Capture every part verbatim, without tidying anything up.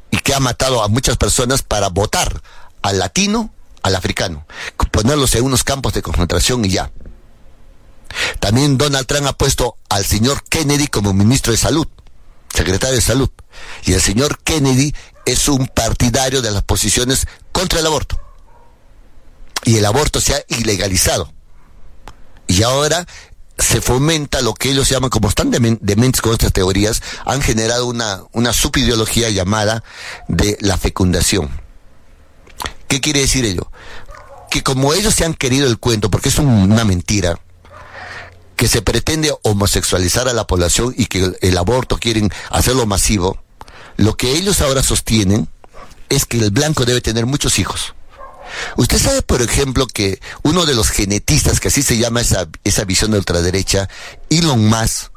y que ha matado a muchas personas para votar al latino, al africano, ponerlos en unos campos de concentración y ya. También Donald Trump ha puesto al señor Kennedy como ministro de salud, secretario de salud, y el señor Kennedy es un partidario de las posiciones contra el aborto, y el aborto se ha ilegalizado, y ahora se fomenta lo que ellos llaman, como están demen- dementes con estas teorías, han generado una, una subideología llamada de la fecundación. ¿Qué quiere decir ello? Que como ellos se han querido el cuento, porque es un, una mentira, que se pretende homosexualizar a la población y que el, el aborto quieren hacerlo masivo, lo que ellos ahora sostienen es que el blanco debe tener muchos hijos. Usted sabe, por ejemplo, que uno de los genetistas, que así se llama esa, esa visión de ultraderecha, Elon Musk,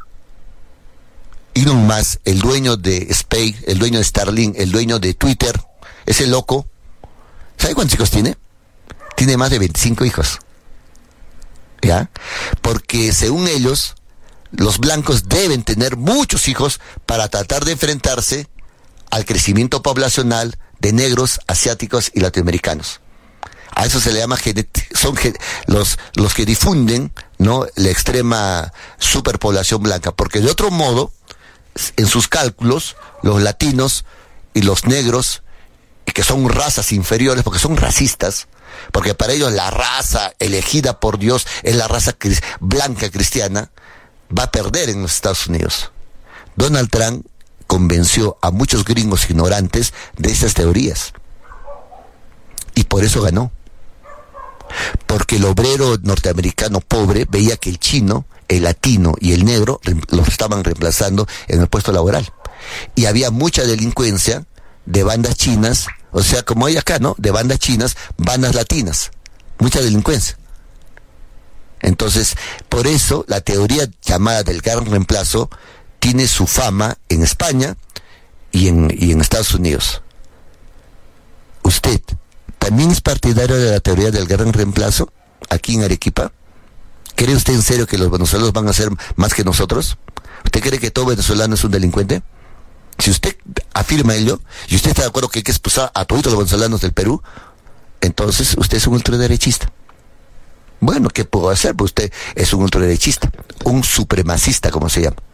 Elon Musk, el dueño de Space, el dueño de Starlink, el dueño de Twitter, ese loco, ¿sabe cuántos hijos tiene? Tiene más de veinticinco hijos. ¿Ya? Porque según ellos, los blancos deben tener muchos hijos para tratar de enfrentarse al crecimiento poblacional de negros, asiáticos y latinoamericanos. A eso se le llama genet- son ge- los los que difunden, ¿no?, la extrema superpoblación blanca, porque de otro modo, en sus cálculos, los latinos y los negros, que son razas inferiores, porque son racistas, porque para ellos la raza elegida por Dios es la raza cri- blanca cristiana, va a perder en los Estados Unidos. Donald Trump convenció a muchos gringos ignorantes de esas teorías, y por eso ganó. Porque el obrero norteamericano pobre veía que el chino, el latino y el negro los estaban reemplazando en el puesto laboral. Y había mucha delincuencia de bandas chinas, o sea, como hay acá, ¿no?, de bandas chinas, bandas latinas, mucha delincuencia. Entonces, por eso la teoría llamada del gran reemplazo tiene su fama en España y en, y en Estados Unidos. ¿Usted también es partidario de la teoría del gran reemplazo aquí en Arequipa? ¿Cree usted en serio que los venezolanos van a ser más que nosotros? ¿Usted cree que todo venezolano es un delincuente? Si usted afirma ello, y usted está de acuerdo que hay que expulsar a todos los venezolanos del Perú, entonces usted es un ultraderechista. Bueno, ¿qué puedo hacer? Pues usted es un ultraderechista, un supremacista, como se llama.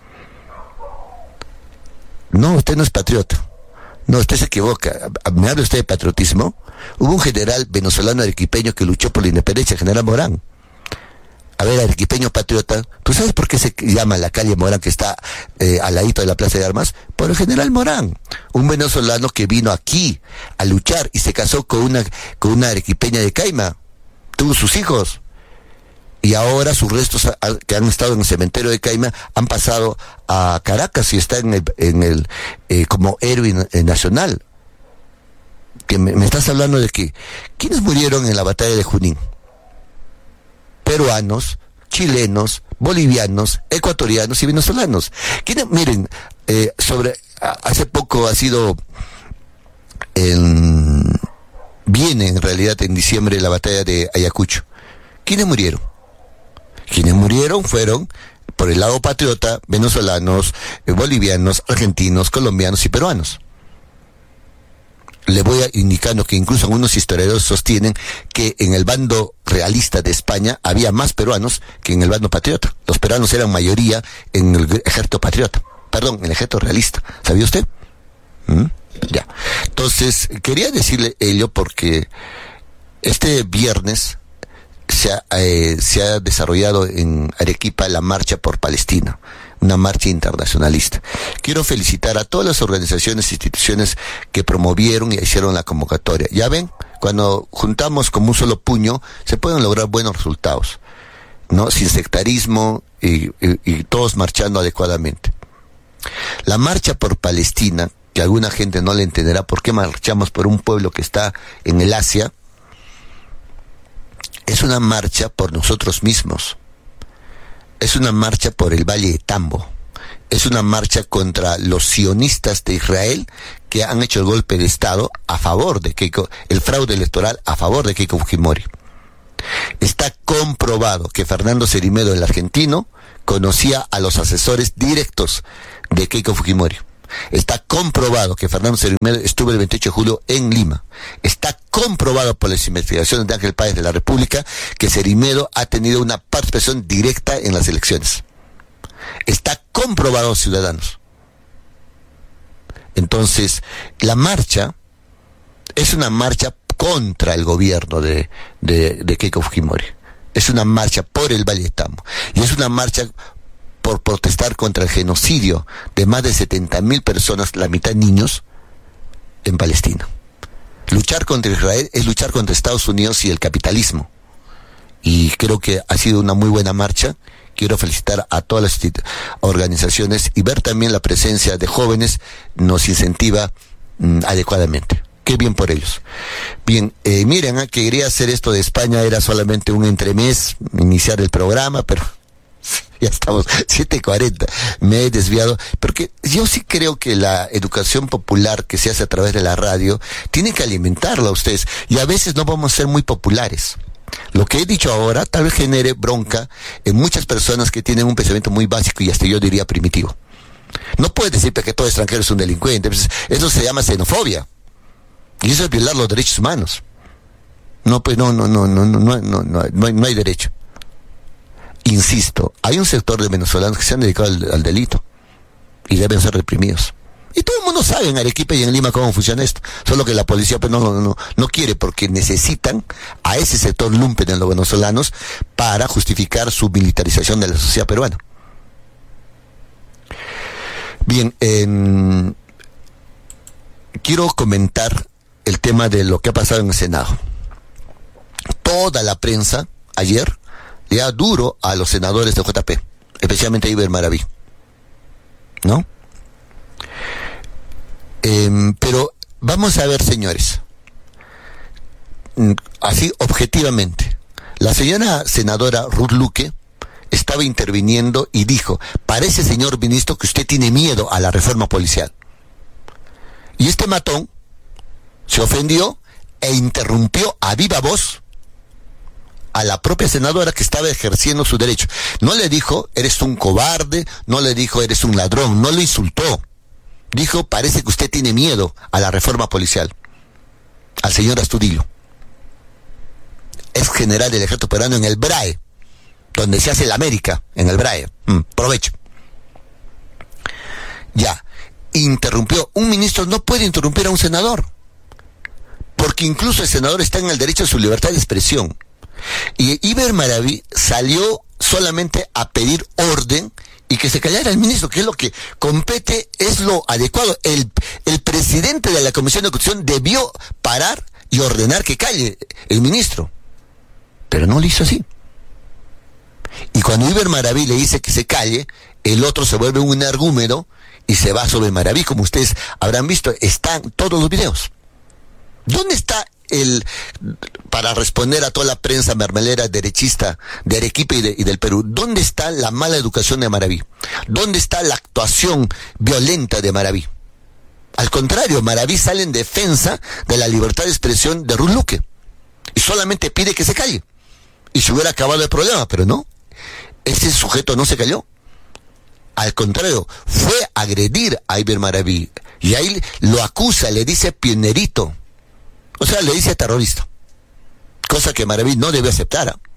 No, usted no es patriota. No, usted se equivoca. ¿Me habla usted de patriotismo? Hubo un general venezolano arequipeño que luchó por la independencia, general Morán. A ver, arequipeño patriota, ¿tú sabes por qué se llama la calle Morán, que está eh, al ladito de la Plaza de Armas? Por el general Morán, un venezolano que vino aquí a luchar y se casó con una, con una arequipeña de Caima. Tuvo sus hijos. Y ahora sus restos a, a, que han estado en el cementerio de Caima han pasado a Caracas y está en el, en el eh, como héroe eh, nacional. Que me, me estás hablando de que ¿quiénes murieron en la batalla de Junín? Peruanos, chilenos, bolivianos, ecuatorianos y venezolanos. ¿Quiénes? Miren, eh, sobre a, hace poco ha sido en, viene en realidad en diciembre la batalla de Ayacucho. ¿Quiénes murieron? Quienes murieron fueron, por el lado patriota, venezolanos, eh, bolivianos, argentinos, colombianos y peruanos. Le voy a indicando que incluso algunos historiadores sostienen que en el bando realista de España había más peruanos que en el bando patriota. Los peruanos eran mayoría en el ejército patriota, perdón, en el ejército realista. ¿Sabía usted? ¿Mm? Ya. Entonces, quería decirle ello porque este viernes se ha, eh, se ha desarrollado en Arequipa la Marcha por Palestina, una marcha internacionalista. Quiero felicitar a todas las organizaciones e instituciones que promovieron y hicieron la convocatoria. Ya ven, cuando juntamos como un solo puño, se pueden lograr buenos resultados, ¿no? Sin sectarismo y, y, y todos marchando adecuadamente. La Marcha por Palestina, que alguna gente no le entenderá por qué marchamos por un pueblo que está en el Asia, es una marcha por nosotros mismos. Es una marcha por el Valle de Tambo. Es una marcha contra los sionistas de Israel que han hecho el golpe de Estado a favor de Keiko, el fraude electoral a favor de Keiko Fujimori. Está comprobado que Fernando Cerimedo, el argentino, conocía a los asesores directos de Keiko Fujimori. Está comprobado que Fernando Cerimero estuvo el veintiocho de julio en Lima. Está comprobado por las investigaciones de Ángel Páez de la República que Cerimero ha tenido una participación directa en las elecciones. Está comprobado, ciudadanos. Entonces, la marcha es una marcha contra el gobierno de, de, de Keiko Fujimori. Es una marcha por el Valle de Tambo. Y es una marcha por protestar contra el genocidio de más de setenta mil personas, la mitad niños, en Palestina. Luchar contra Israel es luchar contra Estados Unidos y el capitalismo. Y creo que ha sido una muy buena marcha. Quiero felicitar a todas las organizaciones y ver también la presencia de jóvenes nos incentiva mm, adecuadamente. Qué bien por ellos. Bien, eh, miren, ¿eh? que quería hacer esto de España, era solamente un entremés, iniciar el programa, pero ya estamos siete cuarenta, me he desviado, porque yo sí creo que la educación popular que se hace a través de la radio, tiene que alimentarla a ustedes, y a veces no vamos a ser muy populares. Lo que he dicho ahora tal vez genere bronca en muchas personas que tienen un pensamiento muy básico y hasta yo diría primitivo. No puedes decirte que todo extranjero es un delincuente, eso se llama xenofobia. Y eso es violar los derechos humanos. No, pues no, no, no, no, no, no, no, no, no, hay, no hay derecho. Insisto, hay un sector de venezolanos que se han dedicado al, al delito y deben ser reprimidos. Y todo el mundo sabe en Arequipa y en Lima cómo funciona esto. Solo que la policía pues no, no, no, no quiere, porque necesitan a ese sector lumpen de los venezolanos para justificar su militarización de la sociedad peruana. Bien, eh, quiero comentar el tema de lo que ha pasado en el Senado. Toda la prensa ayer le da duro a los senadores de J P, especialmente a Iber Maraví, ¿no? Eh, pero vamos a ver, señores, así objetivamente, la señora senadora Ruth Luque estaba interviniendo y dijo: parece, señor ministro, que usted tiene miedo a la reforma policial. Y este matón se ofendió e interrumpió a viva voz a la propia senadora que estaba ejerciendo su derecho. No le dijo, eres un cobarde, no le dijo, eres un ladrón, no lo insultó. Dijo, parece que usted tiene miedo a la reforma policial. Al señor Astudillo, ex general del ejército peruano en el B R A E, donde se hace la América, en el B R A E. Mm, provecho. Ya, interrumpió. Un ministro no puede interrumpir a un senador, porque incluso el senador está en el derecho a su libertad de expresión. Y Iber Maraví salió solamente a pedir orden y que se callara el ministro, que es lo que compete, es lo adecuado. El, el presidente de la Comisión de Constitución debió parar y ordenar que calle el ministro, pero no lo hizo así. Y cuando Iber Maraví le dice que se calle, el otro se vuelve un energúmeno y se va sobre Maraví, como ustedes habrán visto, están todos los videos. ¿Dónde está el, para responder a toda la prensa mermelera derechista de Arequipa y, de, y del Perú, dónde está la mala educación de Maraví? ¿Dónde está la actuación violenta de Maraví? Al contrario, Maraví sale en defensa de la libertad de expresión de Ruth Luque y solamente pide que se calle y se hubiera acabado el problema, pero no, ese sujeto no se calló. Al contrario, fue a agredir a Iber Maraví y ahí lo acusa, le dice pionerito. O sea, le dice terrorista, cosa que Maraví no debe aceptar. ¿eh?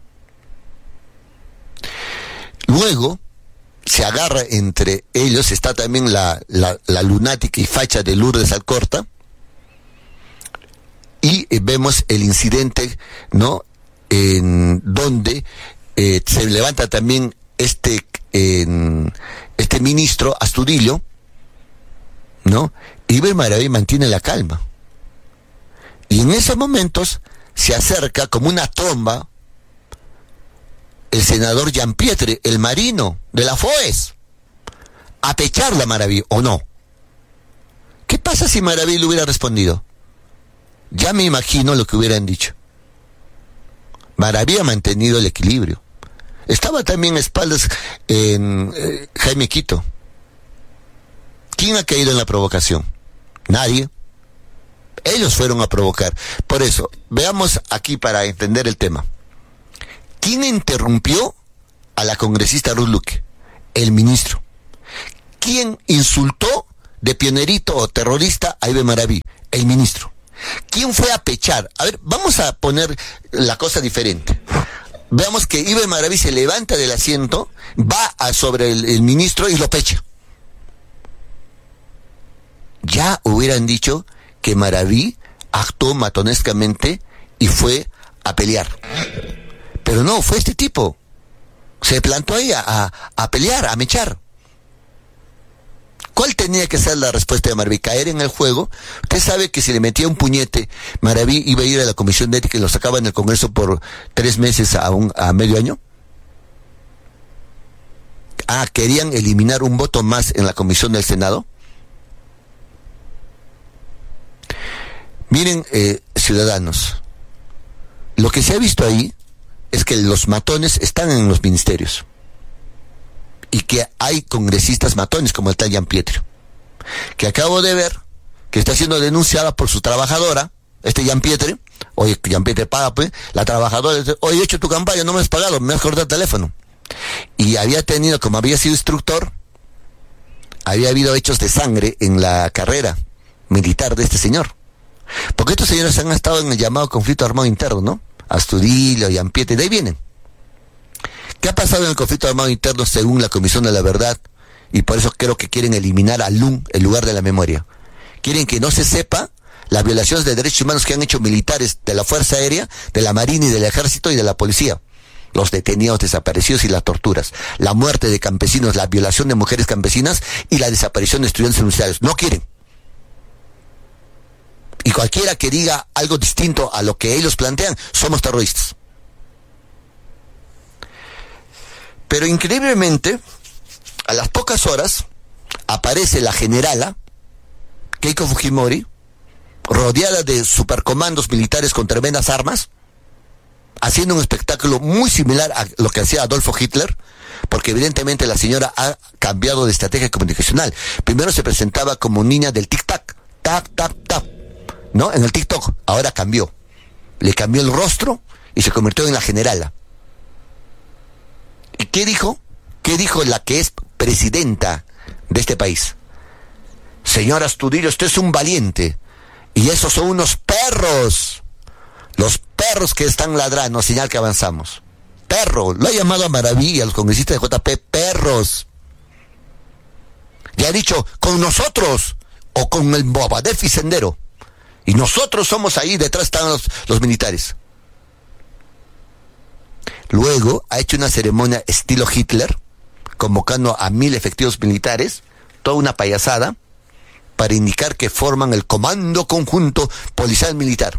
Luego, se agarra entre ellos, está también la, la, la lunática y facha de Lourdes Alcorta, y eh, vemos el incidente, ¿no?, en donde eh, se levanta también este, eh, este ministro Astudillo, ¿no? Iber Maraví mantiene la calma. Y en esos momentos se acerca como una tromba el senador Gianpietri, el marino de la FOES, a pecharla a Maraví, ¿o no? ¿Qué pasa si Maraví le hubiera respondido? Ya me imagino lo que hubieran dicho. Maraví ha mantenido el equilibrio. Estaba también a espaldas en eh, Jaime Quito. ¿Quién ha caído en la provocación? Nadie. Ellos fueron a provocar. Por eso, veamos aquí para entender el tema. ¿Quién interrumpió a la congresista Ruth Luque? El ministro. ¿Quién insultó de pionerito o terrorista a Ibe Maraví? El ministro. ¿Quién fue a pechar? A ver, vamos a poner la cosa diferente. Veamos que Ibe Maraví se levanta del asiento, va a sobre el, el ministro y lo pecha. Ya hubieran dicho que Maraví actuó matonescamente y fue a pelear. Pero no, fue este tipo. Se plantó ahí a, a, a pelear, a mechar. ¿Cuál tenía que ser la respuesta de Maraví? Caer en el juego. Usted sabe que si le metía un puñete, Maraví iba a ir a la Comisión de Ética y lo sacaba en el Congreso por tres meses a, un, a medio año. Ah, querían eliminar un voto más en la Comisión del Senado. Miren, eh, ciudadanos, lo que se ha visto ahí es que los matones están en los ministerios y que hay congresistas matones como el tal Gianpietro, que acabo de ver que está siendo denunciada por su trabajadora, este Gianpietro. Oye, Gianpietro paga, pues, la trabajadora dice: oye, he hecho tu campaña, no me has pagado, me has cortado el teléfono. Y había tenido, como había sido instructor, había habido hechos de sangre en la carrera militar de este señor. Porque estos señores han estado en el llamado conflicto armado interno, ¿no? Astudillo, Gianpietro, de ahí vienen. ¿Qué ha pasado en el conflicto armado interno según la Comisión de la Verdad? Y por eso creo que quieren eliminar al L U M, el lugar de la memoria. Quieren que no se sepa las violaciones de derechos humanos que han hecho militares de la Fuerza Aérea, de la Marina y del Ejército y de la Policía. Los detenidos, desaparecidos y las torturas. La muerte de campesinos, la violación de mujeres campesinas y la desaparición de estudiantes universitarios. No quieren. Y cualquiera que diga algo distinto a lo que ellos plantean, somos terroristas. Pero increíblemente, a las pocas horas, aparece la generala Keiko Fujimori, rodeada de supercomandos militares con tremendas armas, haciendo un espectáculo muy similar a lo que hacía Adolfo Hitler, porque evidentemente la señora ha cambiado de estrategia comunicacional. Primero se presentaba como niña del tic-tac, tac, tac, tac, ¿no? En el TikTok. Ahora cambió. Le cambió el rostro y se convirtió en la generala. ¿Y qué dijo? ¿Qué dijo la que es presidenta de este país? Señora Astudillo, usted es un valiente. Y esos son unos perros. Los perros que están ladrando, señal que avanzamos. Perro. Lo ha llamado a Maraví y a los congresistas de J P perros. Y ha dicho, con nosotros o con el Bobadef y Sendero. Y nosotros somos ahí, detrás están los, los militares. Luego ha hecho una ceremonia estilo Hitler, convocando a mil efectivos militares, toda una payasada, para indicar que forman el Comando Conjunto Policial Militar.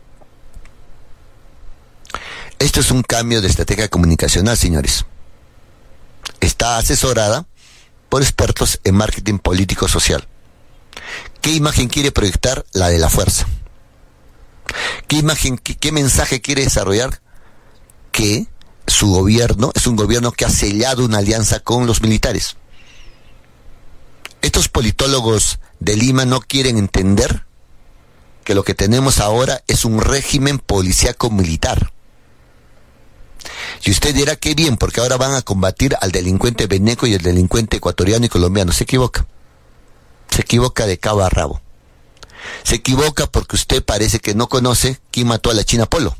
Esto es un cambio de estrategia comunicacional, señores. Está asesorada por expertos en marketing político-social. ¿Qué imagen quiere proyectar? La de la fuerza. ¿Qué imagen, qué, qué mensaje quiere desarrollar? Que su gobierno es un gobierno que ha sellado una alianza con los militares. Estos politólogos de Lima no quieren entender que lo que tenemos ahora es un régimen policíaco militar. Y usted dirá que bien, porque ahora van a combatir al delincuente veneco y el delincuente ecuatoriano y colombiano. Se equivoca. Se equivoca de cabo a rabo. Se equivoca porque usted parece que no conoce quién mató a la China Polo.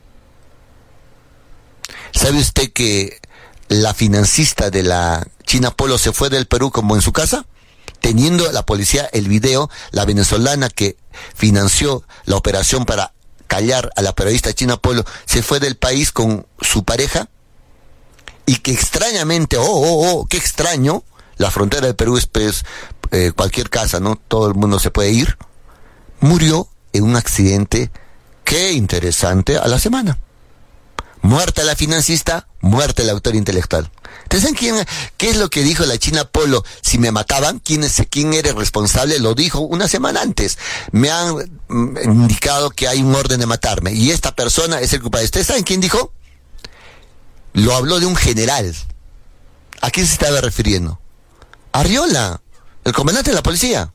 ¿Sabe usted que la financista de la China Polo se fue del Perú como en su casa? Teniendo la policía el video, la venezolana que financió la operación para callar a la periodista China Polo, se fue del país con su pareja, y que extrañamente, oh, oh, oh, qué extraño, la frontera del Perú es pues, eh, cualquier casa, ¿no? Todo el mundo se puede ir. Murió en un accidente, qué interesante, a la semana. Muerta la financista, muerta el autor intelectual. ¿Ustedes saben quién, qué es lo que dijo la China Polo? Si me mataban, ¿quién, es, quién era el responsable? Lo dijo una semana antes. Me han mm, indicado que hay un orden de matarme. Y esta persona es el culpable. ¿Ustedes saben quién dijo? Lo habló de un general. ¿A quién se estaba refiriendo? Arriola, el comandante de la policía.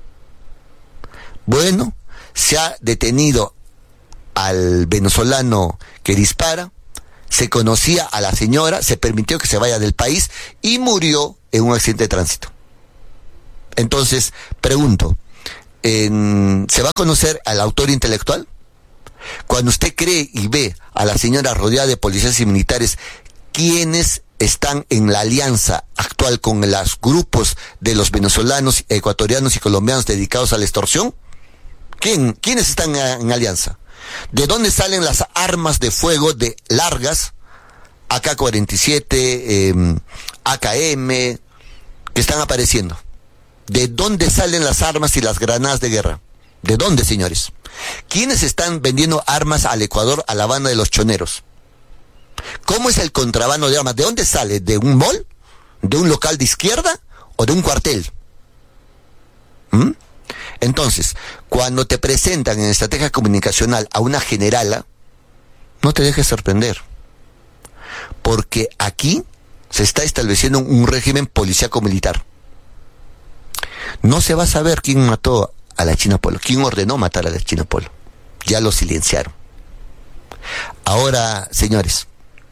Bueno, se ha detenido al venezolano que dispara, se conocía a la señora, se permitió que se vaya del país y murió en un accidente de tránsito. Entonces, pregunto, en, ¿se va a conocer al autor intelectual? Cuando usted cree y ve a la señora rodeada de policías y militares, ¿quiénes están en la alianza actual con los grupos de los venezolanos, ecuatorianos y colombianos dedicados a la extorsión? ¿Quién, ¿Quiénes están en, en alianza? ¿De dónde salen las armas de fuego de largas, A K cuarenta y siete, eh, A K M, que están apareciendo? ¿De dónde salen las armas y las granadas de guerra? ¿De dónde, señores? ¿Quiénes están vendiendo armas al Ecuador, a la banda de los choneros? ¿Cómo es el contrabando de armas? ¿De dónde sale? ¿De un mall? ¿De un local de izquierda? ¿O de un cuartel? ¿Mm? Entonces, cuando te presentan en estrategia comunicacional a una generala, no te dejes sorprender. Porque aquí se está estableciendo un régimen policíaco militar. No se va a saber quién mató a la China Polo, quién ordenó matar a la China Polo. Ya lo silenciaron. Ahora, señores,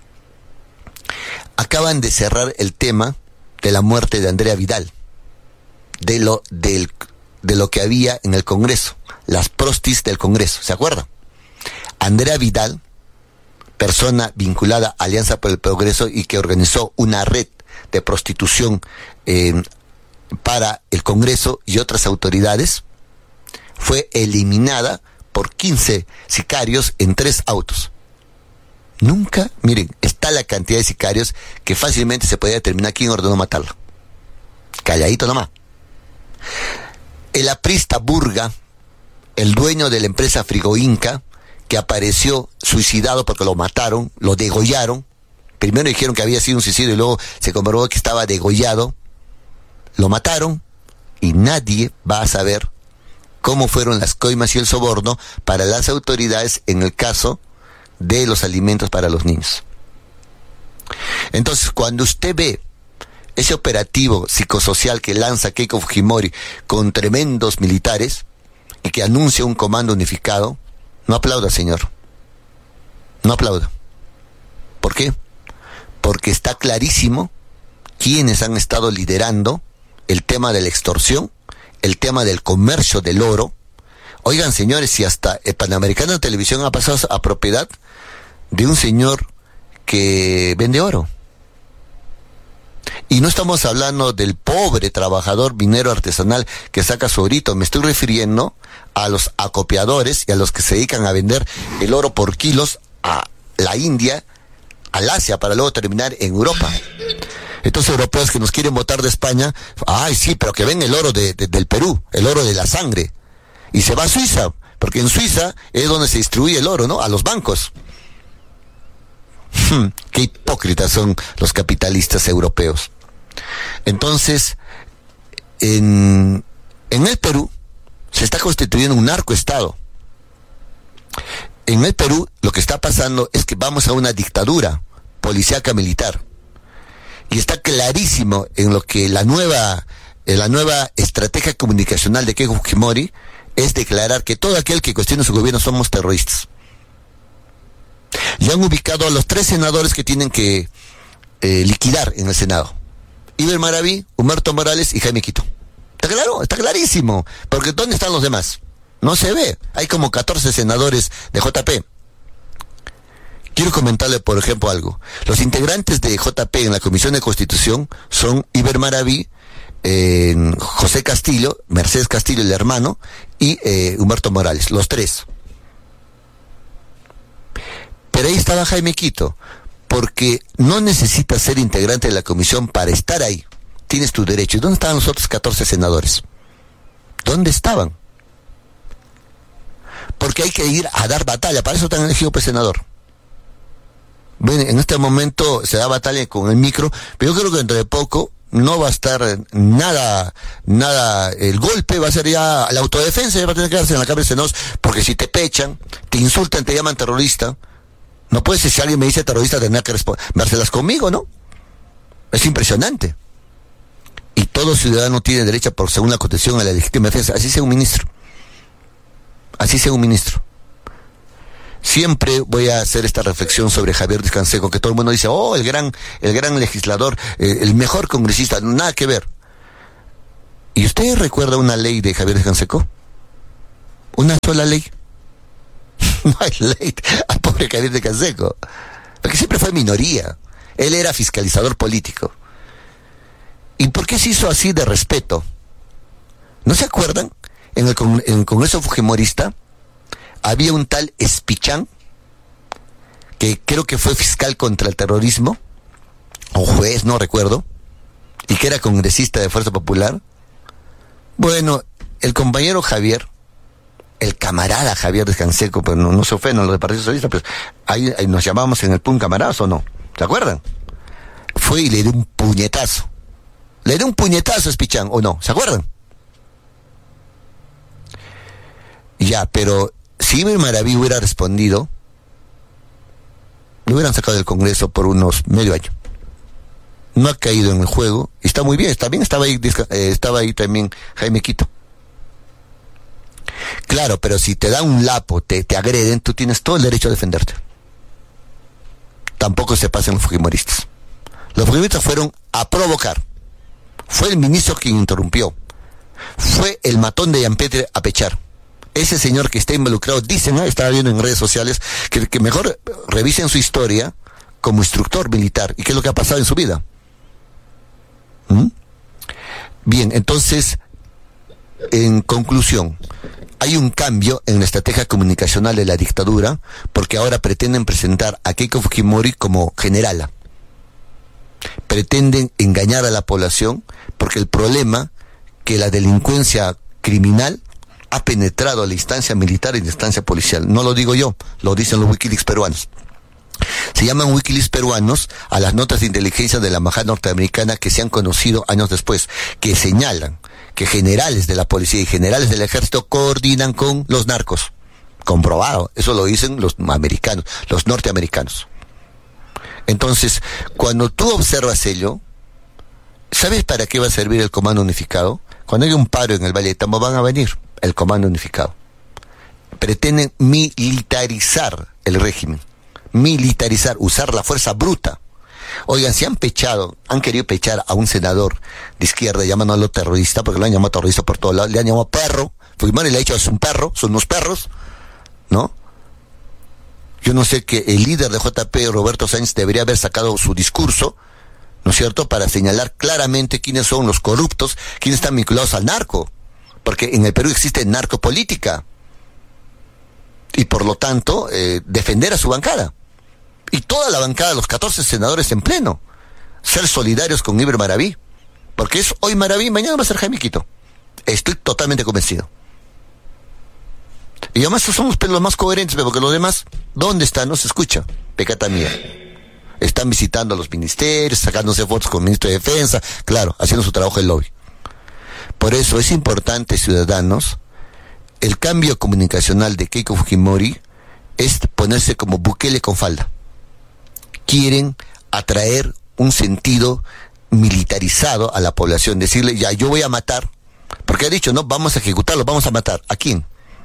acaban de cerrar el tema de la muerte de Andrea Vidal, de lo, del, de lo que había en el Congreso, las prostis del Congreso, ¿se acuerdan? Andrea Vidal, persona vinculada a Alianza por el Progreso y que organizó una red de prostitución eh, para el Congreso y otras autoridades, fue eliminada por quince sicarios en tres autos. Nunca, miren, está la cantidad de sicarios que fácilmente se podía determinar quién ordenó matarla. Calladito nomás. El aprista Burga, el dueño de la empresa Frigoinca, que apareció suicidado porque lo mataron, lo degollaron. Primero dijeron que había sido un suicidio y luego se comprobó que estaba degollado. Lo mataron y nadie va a saber cómo fueron las coimas y el soborno para las autoridades en el caso de los alimentos para los niños. Entonces, cuando usted ve ese operativo psicosocial que lanza Keiko Fujimori con tremendos militares y que anuncia un comando unificado, no aplauda, señor. No aplauda. ¿Por qué? Porque está clarísimo quiénes han estado liderando el tema de la extorsión, el tema del comercio del oro. Oigan, señores, si hasta el Panamericano de Televisión ha pasado a propiedad de un señor que vende oro. Y no estamos hablando del pobre trabajador minero artesanal que saca su orito, me estoy refiriendo a los acopiadores y a los que se dedican a vender el oro por kilos a la India, al Asia, para luego terminar en Europa. Estos europeos que nos quieren botar de España, ay sí, pero que ven el oro de, de, del Perú, el oro de la sangre, y se va a Suiza, porque en Suiza es donde se distribuye el oro, ¿no? A los bancos. Hmm, qué hipócritas son los capitalistas europeos. Entonces, en, en el Perú se está constituyendo un narcoestado. En el Perú lo que está pasando es que vamos a una dictadura policíaca militar. Y está clarísimo en lo que la nueva, eh, la nueva estrategia comunicacional de Keiko Fujimori es declarar que todo aquel que cuestione su gobierno somos terroristas. Y han ubicado a los tres senadores que tienen que eh, liquidar en el Senado. Iber Maraví, Humberto Morales y Jaime Quito. ¿Está claro? Está clarísimo. Porque ¿dónde están los demás? No se ve. Hay como catorce senadores de J P. Quiero comentarle, por ejemplo, algo. Los integrantes de J P en la Comisión de Constitución son Iber Maraví, eh, José Castillo, Mercedes Castillo, el hermano, y eh, Humberto Morales, los tres. Pero ahí estaba Jaime Quito, porque no necesitas ser integrante de la comisión para estar ahí. Tienes tu derecho. ¿Y dónde estaban los otros catorce senadores? ¿Dónde estaban? Porque hay que ir a dar batalla, para eso te han elegido pues senador. Bueno, en este momento se da batalla con el micro, pero yo creo que dentro de poco no va a estar nada, nada, el golpe va a ser ya la autodefensa, ya va a tener que quedarse en la Cámara de Senadores, porque si te pechan, te insultan, te llaman terrorista, no puede ser, si alguien me dice terrorista, tendrá que respondérselas conmigo, ¿no? Es impresionante. Y todo ciudadano tiene derecho, por según la Constitución, a la legítima defensa, así sea un ministro. Así sea un ministro. Siempre voy a hacer esta reflexión sobre Javier Ruiz Canseco, que todo el mundo dice, oh, el gran, el gran legislador, eh, el mejor congresista, nada que ver. ¿Y usted recuerda una ley de Javier de Canseco? Una sola ley. No hay ley al pobre Javier de Canseco, porque siempre fue minoría. Él era fiscalizador político. ¿Y por qué se hizo así de respeto? ¿No se acuerdan? En el, con, en el Congreso Fujimorista había un tal Espichán, que creo que fue fiscal contra el terrorismo, o juez, no recuerdo, y que era congresista de Fuerza Popular. Bueno, el compañero Javier, el camarada Javier de Canseco, pero no, no se ofendan los del Partido Socialista, pues ahí, ahí nos llamábamos en el P U N camaradas, ¿o no? ¿Se acuerdan? Fue y le dio un puñetazo. Le dio un puñetazo a Espichán, ¿o no? ¿Se acuerdan? Ya, pero si Iber Maraví hubiera respondido, lo hubieran sacado del Congreso por unos medio año. No ha caído en el juego, y está muy bien, está bien, estaba ahí, eh, estaba ahí también Jaime Quito. Claro, pero si te dan un lapo, te, te agreden, tú tienes todo el derecho a defenderte. Tampoco se pasen los fujimoristas. Los fujimoristas fueron a provocar. Fue el ministro quien interrumpió. Fue el matón de Yampetre a pechar. Ese señor que está involucrado, dicen, ¿eh? Estaba viendo en redes sociales, que, que mejor revisen su historia como instructor militar y qué es lo que ha pasado en su vida. ¿Mm? Bien, entonces, en conclusión, hay un cambio en la estrategia comunicacional de la dictadura, porque ahora pretenden presentar a Keiko Fujimori como generala. Pretenden engañar a la población, porque el problema que la delincuencia criminal ha penetrado a la instancia militar y la instancia policial. No lo digo yo, lo dicen los Wikileaks peruanos. Se llaman Wikileaks peruanos a las notas de inteligencia de la embajada norteamericana que se han conocido años después, que señalan que generales de la policía y generales del ejército coordinan con los narcos. Comprobado, eso lo dicen los americanos, los norteamericanos. Entonces, cuando tú observas ello, ¿sabes para qué va a servir el comando unificado? Cuando hay un paro en el Valle de Tambo van a venir el comando unificado. Pretenden militarizar el régimen, militarizar, usar la fuerza bruta. Oigan, si han pechado, han querido pechar a un senador de izquierda llamándolo terrorista, porque lo han llamado terrorista por todos lados, le han llamado perro, Fujimori le ha dicho es un perro, son unos perros, ¿no? Yo no sé, que el líder de J P, Roberto Sáenz, debería haber sacado su discurso, ¿no es cierto?, para señalar claramente quiénes son los corruptos, quiénes están vinculados al narco, porque en el Perú existe narcopolítica, y por lo tanto, eh, defender a su bancada. Y toda la bancada, los catorce senadores en pleno, ser solidarios con Iber Maraví, porque es hoy Maraví, mañana va a ser Jaime Quito. Estoy totalmente convencido. Y además somos los más coherentes, porque los demás, ¿dónde están? No se escucha. Pecata mía. Están visitando a los ministerios, sacándose fotos con el ministro de Defensa, claro, haciendo su trabajo de lobby. Por eso es importante, ciudadanos, el cambio comunicacional de Keiko Fujimori es ponerse como Bukele con falda. Quieren atraer un sentido militarizado a la población, decirle, ya, yo voy a matar, porque ha dicho, no, vamos a ejecutarlo, vamos a matar. ¿A quién?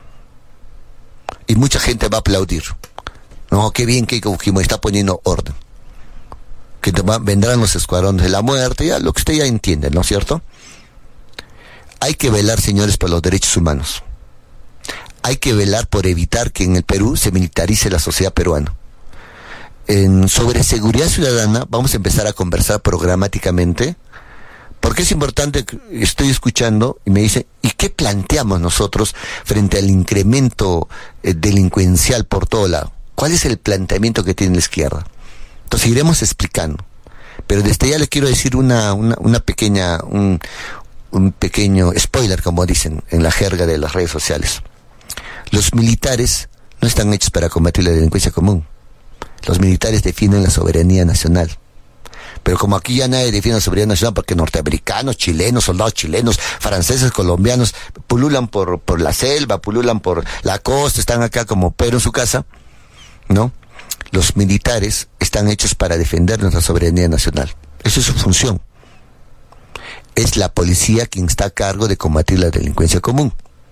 Y mucha gente va a aplaudir. No, qué bien que Fujimori está poniendo orden. Que te va, vendrán los escuadrones de la muerte, ya, lo que usted ya entiende, ¿no es cierto? Hay que velar, señores, por los derechos humanos. Hay que velar por evitar que en el Perú se militarice la sociedad peruana. En, sobre seguridad ciudadana vamos a empezar a conversar programáticamente, porque es importante. Estoy escuchando y me dicen, ¿y qué planteamos nosotros frente al incremento eh, delincuencial por todo lado? ¿Cuál es el planteamiento que tiene la izquierda? Entonces iremos explicando, pero desde ya le quiero decir una, una, una pequeña, un, un pequeño spoiler, como dicen en la jerga de las redes sociales. Los militares no están hechos para combatir la delincuencia común. Los militares defienden la soberanía nacional. Pero como aquí ya nadie defiende la soberanía nacional, porque norteamericanos, chilenos, soldados chilenos, franceses, colombianos, pululan por, por la selva, pululan por la costa, están acá como Pedro en su casa, ¿no? Los militares están hechos para defender nuestra soberanía nacional. Esa es su función. Es la policía quien está a cargo de combatir la delincuencia común.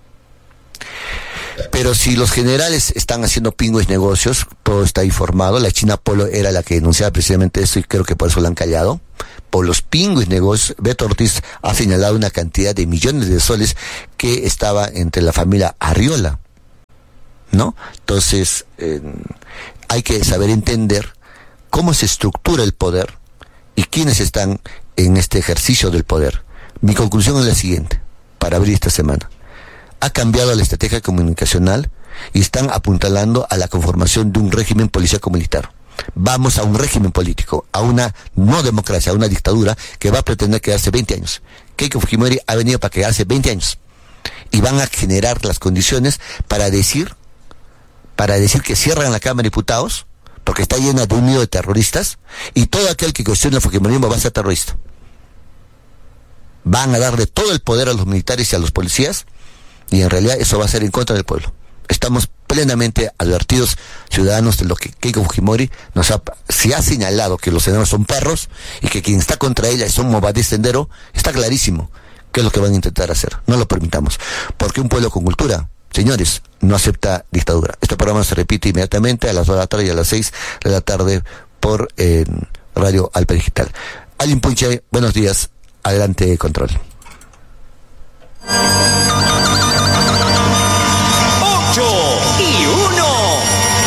Pero si los generales están haciendo pingües negocios, todo está informado. La China Polo era la que denunciaba precisamente eso y creo que por eso la han callado. por los pingües negocios, Beto Ortiz ha señalado una cantidad de millones de soles que estaba entre la familia Arriola, ¿no? Entonces, eh, hay que saber entender cómo se estructura el poder y quiénes están en este ejercicio del poder. Mi conclusión es la siguiente, para abrir esta semana. Ha cambiado la estrategia comunicacional y están apuntalando a la conformación de un régimen policíaco militar. Vamos a un régimen político, a una no democracia, a una dictadura que va a pretender quedarse veinte años. Keiko Fujimori ha venido para quedarse veinte años. Y van a generar las condiciones para decir, para decir que cierran la Cámara de Diputados, porque está llena de un nido de terroristas, y todo aquel que cuestione el fujimorismo va a ser terrorista. Van a darle todo el poder a los militares y a los policías, y en realidad eso va a ser en contra del pueblo. Estamos plenamente advertidos, ciudadanos, de lo que Keiko Fujimori nos ha, si ha señalado que los senadores son perros, y que quien está contra ella es un Movadí Sendero, está clarísimo qué es lo que van a intentar hacer. No lo permitamos, porque un pueblo con cultura, señores, no acepta dictadura. Este programa se repite inmediatamente a las dos de la tarde y a las seis de la tarde por eh, Radio Alpa Digital. Alin Punche, buenos días. Adelante, control. Ocho y uno.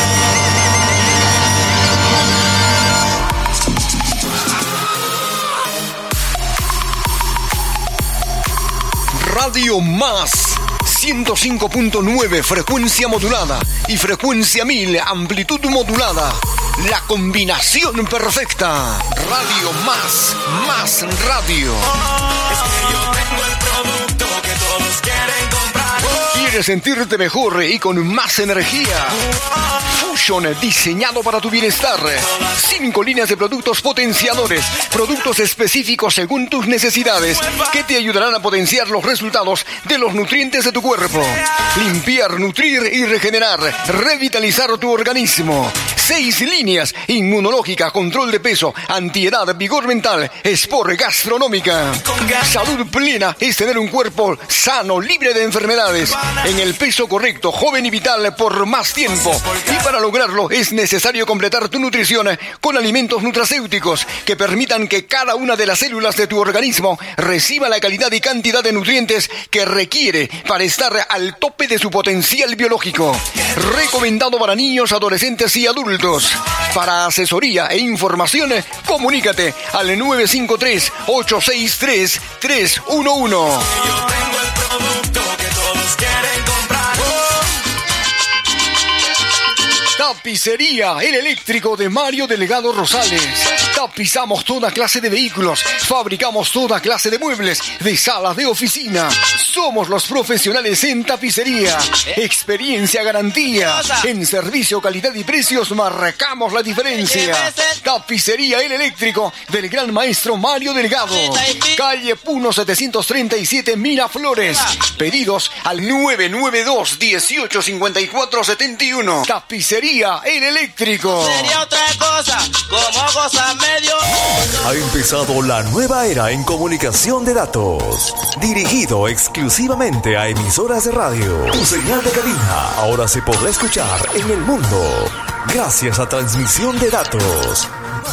Radio Más. ciento cinco punto nueve, frecuencia modulada, y frecuencia mil, amplitud modulada. La combinación perfecta. Radio Más, más radio. Es que yo tengo el producto que todos quieren comprar. ¿Quieres sentirte mejor y con más energía? Fusion, diseñado para tu bienestar. Cinco líneas de productos potenciadores, productos específicos según tus necesidades, que te ayudarán a potenciar los resultados de los nutrientes de tu cuerpo. Limpiar, nutrir y regenerar, revitalizar tu organismo. Seis líneas: inmunológica, control de peso, antiedad, vigor mental, sport, gastronómica. Salud plena es tener un cuerpo sano, libre de enfermedades, en el peso correcto, joven y vital por más tiempo. Y para lograrlo es necesario completar tu nutrición con alimentos nutracéuticos que permitan que cada una de las células de tu organismo reciba la calidad y cantidad de nutrientes que requiere para estar al tope de su potencial biológico. Recomendado para niños, adolescentes y adultos. Para asesoría e información, comunícate al nueve cinco tres, ocho seis tres, tres uno uno. Yo tengo el producto que todos quieren comprar. Tapicería El Eléctrico de Mario Delgado Rosales. Tapizamos toda clase de vehículos, fabricamos toda clase de muebles, de salas de oficina. Somos los profesionales en tapicería. Experiencia, garantía. En servicio, calidad y precios marcamos la diferencia. Tapicería El Eléctrico del gran maestro Mario Delgado. Calle Puno setecientos treinta y siete, Miraflores. Pedidos al nueve nueve dos, dieciocho cincuenta y cuatro setenta y uno. Tapicería El Eléctrico. Sería otra cosa, como cosa medio. Ha empezado la nueva era en comunicación de datos, dirigido exclusivamente a emisoras de radio. Tu señal de cabina ahora se podrá escuchar en el mundo gracias a transmisión de datos.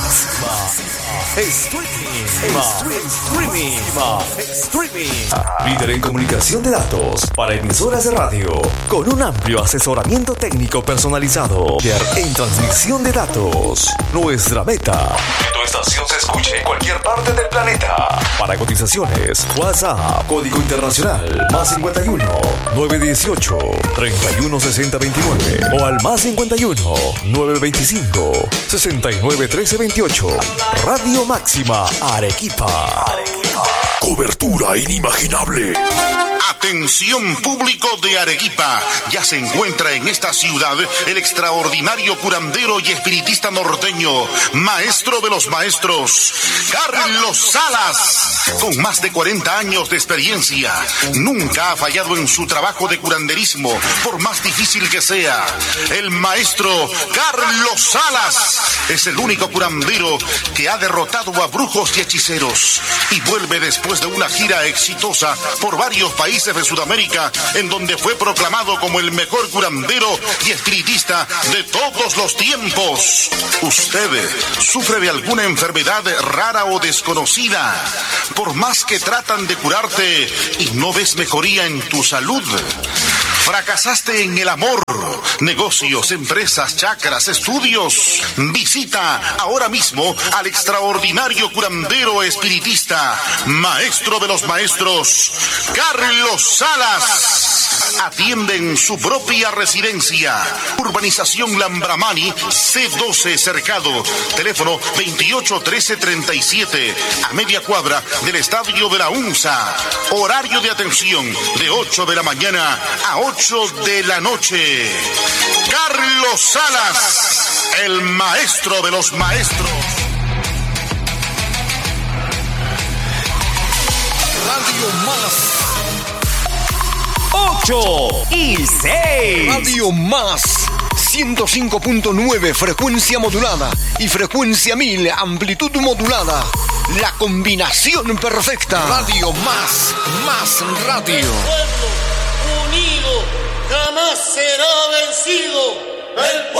Streaming. Streaming. Streaming. Líder en comunicación de datos para emisoras de radio, con un amplio asesoramiento técnico personalizado. En transmisión de datos, nuestra meta: que tu estación se escuche en cualquier parte del planeta. Para cotizaciones, WhatsApp, código internacional, más cincuenta y uno, nueve dieciocho, treinta y uno sesenta veintinueve, o al más cincuenta y uno, nueve veinticinco, sesenta y nueve trece veintiocho. Radio Máxima Arequipa. Arequipa. Cobertura inimaginable. Atención público de Arequipa, ya se encuentra en esta ciudad el extraordinario curandero y espiritista norteño, maestro de los maestros, Carlos Salas. Con más de cuarenta años de experiencia, nunca ha fallado en su trabajo de curanderismo, por más difícil que sea. El maestro Carlos Salas es el único curandero que ha derrotado matado a brujos y hechiceros y vuelve después de una gira exitosa por varios países de Sudamérica, en donde fue proclamado como el mejor curandero y espiritista de todos los tiempos. ¿Usted sufre de alguna enfermedad rara o desconocida? Por más que tratan de curarte y no ves mejoría en tu salud. ¿Fracasaste en el amor, negocios, empresas, chakras, estudios? Visita ahora mismo al extraordinario curandero espiritista, maestro de los maestros, Carlos Salas. Atiende en su propia residencia. Urbanización Lambramani, C doce Cercado. Teléfono veintiocho trece treinta y siete, a media cuadra del Estadio de la UNSA. Horario de atención de ocho de la mañana a ocho de la noche. Carlos Salas, el maestro de los maestros. Radio Más. ocho y seis. Radio Más. ciento cinco punto nueve frecuencia modulada y frecuencia mil amplitud modulada. La combinación perfecta. Radio Más. Más radio. El pueblo unido jamás será vencido. El